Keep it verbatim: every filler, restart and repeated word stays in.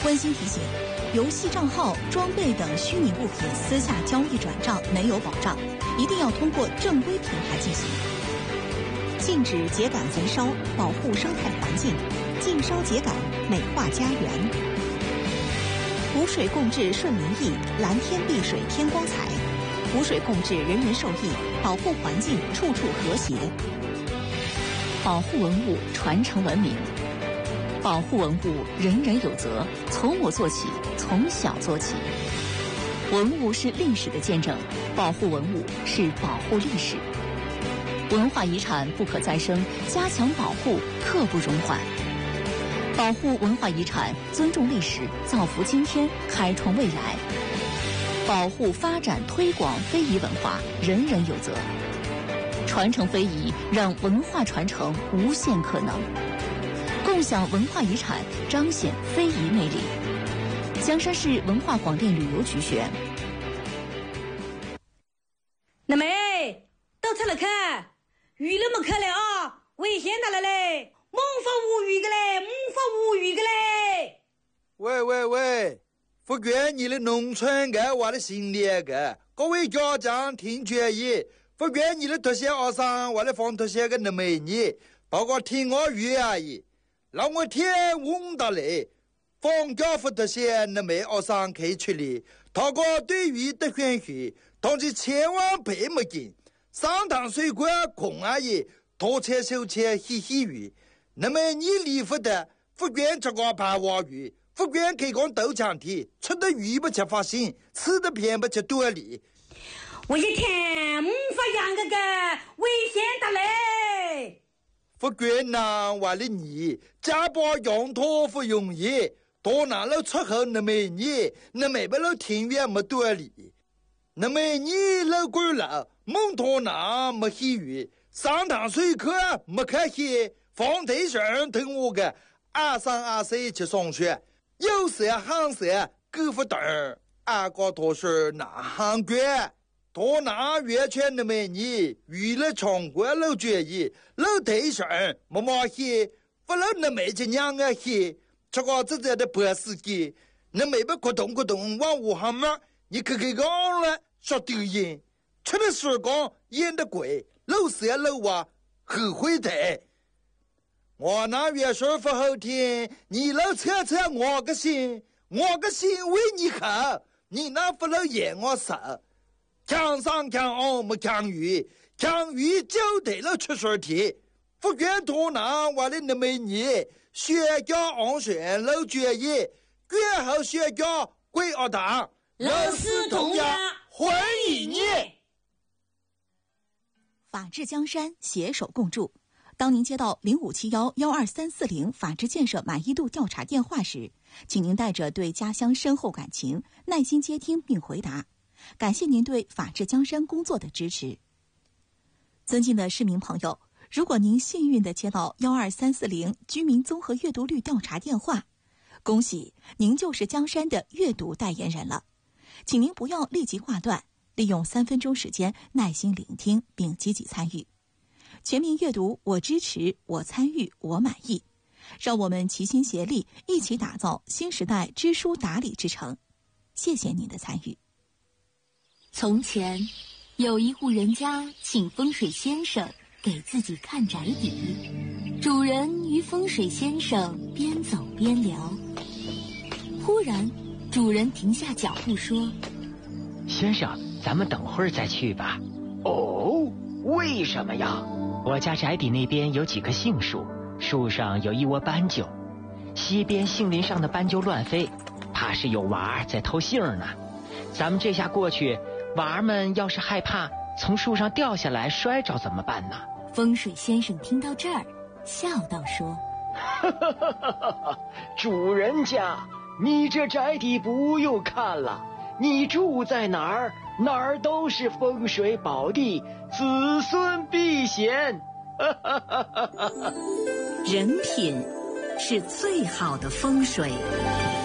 温馨提醒：游戏账号、装备等虚拟物品私下交易转账没有保障，一定要通过正规平台进行。禁止秸秆焚烧，保护生态环境；禁烧秸秆，美化家园。湖水共治顺民意，蓝天碧水天光彩。湖水共治，人人受益，保护环境，处处和谐。保护文物，传承文明。保护文物，人人有责，从我做起，从小做起。文物是历史的见证，保护文物是保护历史。文化遗产不可再生，加强保护，刻不容缓。保护文化遗产，尊重历史，造福今天，开创未来。保护、发展、推广非遗文化，人人有责。传承非遗，让文化传承无限可能。共享文化遗产，彰显非遗魅力。江山市文化广电旅游局选。 那妹，到车了看，鱼了没看了啊？危险的了嘞！猛发无语的嘞，猛发无语的嘞！ 喂喂喂，福建你的农村个我的心里个，各位家长听决议，福建你的特些学生我的放特些个那美女，包括听我语而已。让我天问到嘞，放假福特些那美学生可以出来，他个对于的选举，同时千万别没劲，上堂水果空而已，多切手切嘻嘻语。那么你离福的福建这个盘娃鱼，福建可以讲豆浆体，吃的鱼不吃发心，吃的偏不吃多里。 我一天没法养个个危险的嘞。 福建呐，为了你家把养托不容易，多拿了出口那么你，那没不了庭院没多里，那么你老贵了，蒙托拿没喜鱼，上堂水课没开戏。放对象听我个，二三二四去上学，有时行时够不等，二个多是哪行官，多拿月圈的美女，娱乐场馆老决议，老对象没马戏，不老那没去娘个戏，这个自己的博司机，那没不咕咚咕咚往我行嘛，你可给讲了说丢人，吃的时光演的贵，老是老啊，后悔的。我那月说不好听，你老扯扯我个心，我个心为你好，你那不老演我手，强上强下没强鱼，强鱼就得了出水题，福建多拿我的那么你，学家安选老决议，最后学家归二堂， 老师同样欢迎你。 法治江山，携手共筑。当您接到零五七幺幺二三四零法治建设满意度调查电话时，请您带着对家乡深厚感情，耐心接听并回答。感谢您对法治江山工作的支持。尊敬的市民朋友，如果您幸运地接到幺二三四零居民综合阅读率调查电话，恭喜您就是江山的阅读代言人了。请您不要立即挂断，利用三分钟时间耐心聆听并积极参与。全民阅读，我支持，我参与，我满意。让我们齐心协力，一起打造新时代知书达理之城。谢谢您的参与。 从前，有一户人家请风水先生给自己看宅邸，主人与风水先生边走边聊。忽然，主人停下脚步说：“ 先生，咱们等会儿再去吧。” 哦，为什么呀？ 我家宅邸那边有几棵杏树，树上有一窝斑鸠，西边杏林上的斑鸠乱飞，怕是有娃儿在偷杏呢。咱们这下过去，娃儿们要是害怕从树上掉下来摔着怎么办呢？ 风水先生听到这儿，笑道说：“ 主人家，你这宅邸不用看了，你住在哪儿，哪儿都是风水宝地，子孙必贤。” 人品是最好的风水。